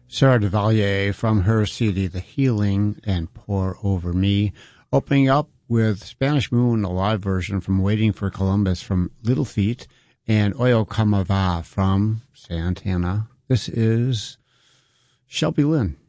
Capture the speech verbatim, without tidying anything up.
Sarah Duvalier from her C D, The Healing and Pour Over Me. Opening up with Spanish Moon, a live version from Waiting for Columbus from Little Feat, and Oyo Kama Va from Santana. This is Shelby Lynn.